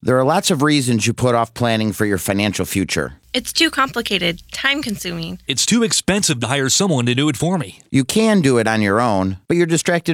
There are lots of reasons you put off planning for your financial future. It's too complicated, time-consuming. It's too expensive to hire someone to do it for me. You can do it on your own, but you're distracted